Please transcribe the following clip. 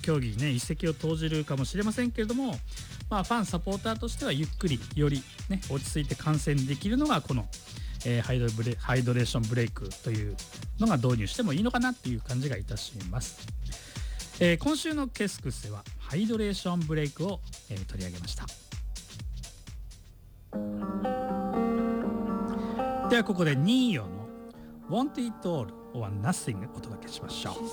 競技にね一石を投じるかもしれませんけれども、ファンサポーターとしてはゆっくりよりね落ち着いて観戦できるのがこの、ハイドレーションブレイクというのが導入してもいいのかなっていう感じがいたします。今週のケスクスではハイドレーションブレイクを、取り上げました。ではここでニーヨの Want It All or Nothing お届けしましょう。